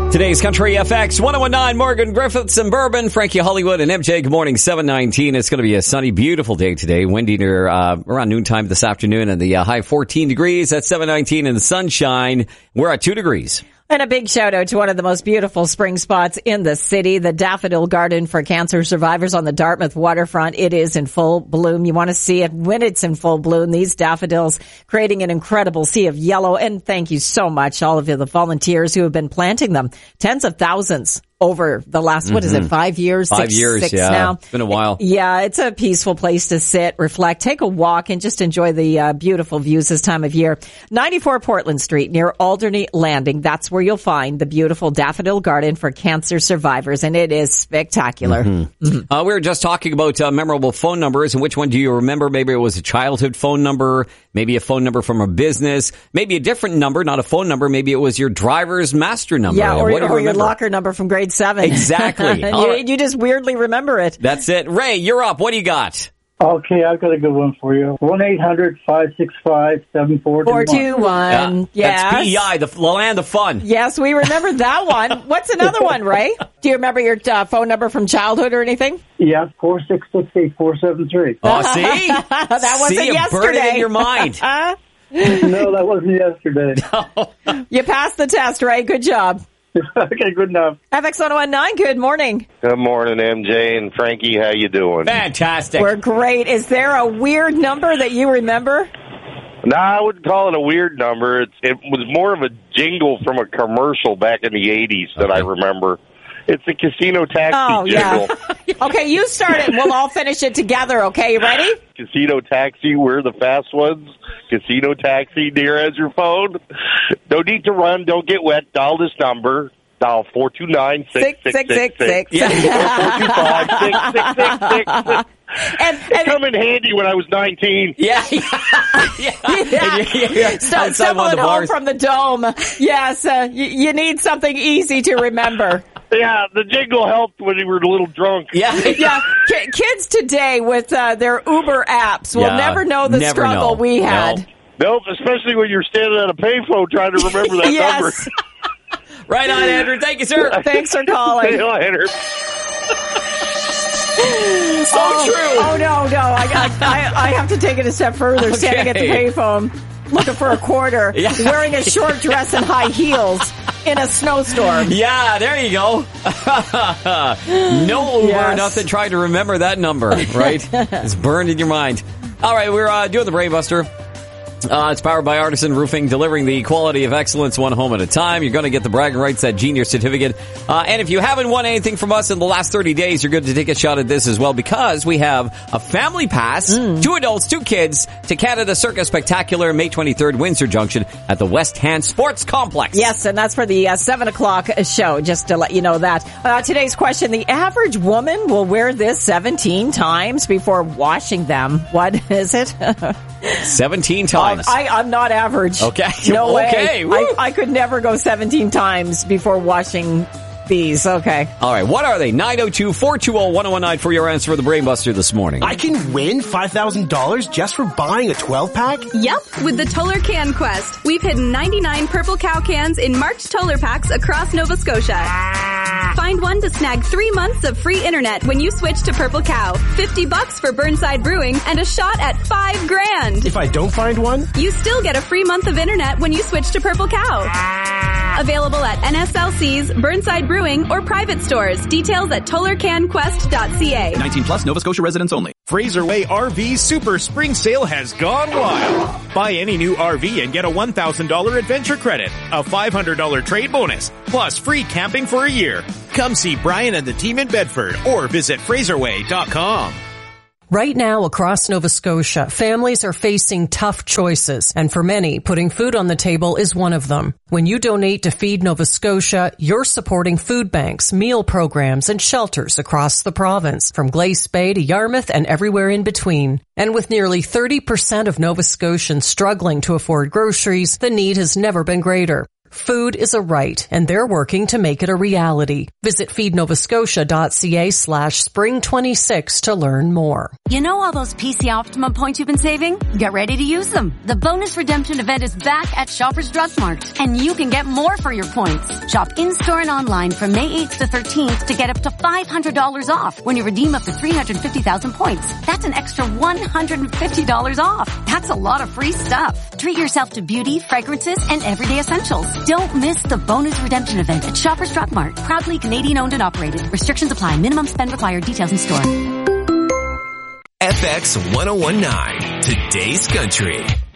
Today's Country FX 1019, Morgan Griffiths and Bourbon, Frankie Hollywood and MJ. Good morning, 719. It's going to be a sunny, beautiful day today. Windy near around noontime this afternoon, and the high 14 degrees at 719 in the sunshine. We're at 2 degrees. And a big shout out to one of the most beautiful spring spots in the city, the Daffodil Garden for Cancer Survivors on the Dartmouth waterfront. It is in full bloom. You want to see it when it's in full bloom. These daffodils creating an incredible sea of yellow. And thank you so much, all of you, the volunteers who have been planting them. Tens of thousands over the last, what is it, 5 years? 5 years, six yeah. now. It's been a while. Yeah, it's a peaceful place to sit, reflect, take a walk, and just enjoy the beautiful views this time of year. 94 Portland Street near Alderney Landing. That's where you'll find the beautiful Daffodil Garden for Cancer Survivors, and it is spectacular. We were just talking about memorable phone numbers, and which one do you remember? Maybe it was a childhood phone number, maybe a phone number from a business, maybe a different number, not a phone number. Maybe it was your driver's master number. Yeah, or your locker number from grade 7. Exactly. You just weirdly remember it. That's it. Ray, you're up. What do you got? Okay, I've got a good one for you. 1-800-565-7421. Yes. That's PEI, the land of fun. Yes, we remember that one. What's another one, Ray? Do you remember your phone number from childhood or anything? Yeah, 466-8473. Oh, see? That wasn't yesterday. Burn it in your mind. No, that wasn't yesterday. You passed the test, Ray. Good job. Okay, good enough. FX 1019, good morning. Good morning, MJ and Frankie. How you doing? Fantastic. We're great. Is there a weird number that you remember? No, I wouldn't call it a weird number. It was more of a jingle from a commercial back in the 80s that I remember. It's a casino taxi jingle. Yeah. Okay, you start it. We'll all finish it together, okay? You ready? Casino taxi, we're the fast ones. Casino taxi, near as your phone. No need to run, don't get wet. Dial this number. Dial 429-6666. Yeah. 425-6666. It come in handy when I was 19. Yeah. Someone home from the dome. Yes, you need something easy to remember. Yeah, the jingle helped when you were a little drunk. Yeah. Kids today with their Uber apps will never know the struggle we had. Nope, especially when you're standing at a payphone trying to remember that number. Right on, Andrew. Thank you, sir. Thanks for calling. See you later. True. Oh, no. I have to take it a step further. Okay. Standing at the payphone, looking for a quarter, wearing a short dress and high heels in a snowstorm. Yeah, there you go. No Uber, nothing trying to remember that number, right? It's burned in your mind. All right, we're doing the Brainbuster. It's powered by Artisan Roofing, delivering the quality of excellence one home at a time. You're going to get the bragging rights, that Genius certificate. And if you haven't won anything from us in the last 30 days, you're good to take a shot at this as well, because we have a family pass, 2 adults, 2 kids, to Canada Circus Spectacular, May 23rd, Windsor Junction at the West Hand Sports Complex. Yes, and that's for the 7 o'clock show, just to let you know that. Today's question, the average woman will wear this 17 times before washing them. What is it? 17 times. I'm not average. Okay. No way. Okay. I could never go 17 times before washing these. Okay. All right. What are they? 902-420-1019 for your answer for the Brainbuster this morning. I can win $5,000 just for buying a 12-pack? Yep, with the Toller Can Quest. We've hidden 99 Purple Cow cans in March Toller packs across Nova Scotia. Find one to snag 3 months of free internet when you switch to Purple Cow. $50 for Burnside Brewing and a shot at $5,000. If I don't find one? You still get a free month of internet when you switch to Purple Cow. Available at NSLC's, Burnside Brewing, or private stores. Details at tollercanquest.ca. 19 plus, Nova Scotia residents only. Fraserway RV Super Spring Sale has gone wild. Buy any new RV and get a $1,000 adventure credit, a $500 trade bonus, plus free camping for a year. Come see Brian and the team in Bedford or visit FraserWay.com. Right now, across Nova Scotia, families are facing tough choices, and for many, putting food on the table is one of them. When you donate to Feed Nova Scotia, you're supporting food banks, meal programs, and shelters across the province, from Glace Bay to Yarmouth and everywhere in between. And with nearly 30% of Nova Scotians struggling to afford groceries, the need has never been greater. Food is a right, and they're working to make it a reality. Visit feednovascotia.ca/spring26 to learn more. You know all those PC Optimum points you've been saving? Get ready to use them. The bonus redemption event is back at Shoppers Drug Mart, and you can get more for your points. Shop in-store and online from May 8th to 13th to get up to $500 off when you redeem up to 350,000 points. That's an extra $150 off. That's a lot of free stuff. Treat yourself to beauty, fragrances, and everyday essentials. Don't miss the bonus redemption event at Shoppers Drug Mart. Proudly Canadian owned and operated. Restrictions apply. Minimum spend required. Details in store. FX 1019, today's country.